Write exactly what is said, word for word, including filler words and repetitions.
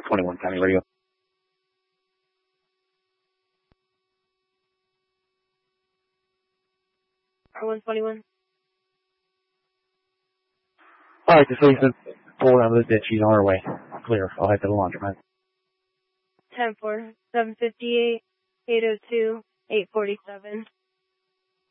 twenty-one County Radio. R one twenty-one. Alright, just Lisa, pull out of the ditch. She's on her way. Clear. I'll head to the laundromat. ten four, seven fifty-eight, eight oh two, eight forty-seven.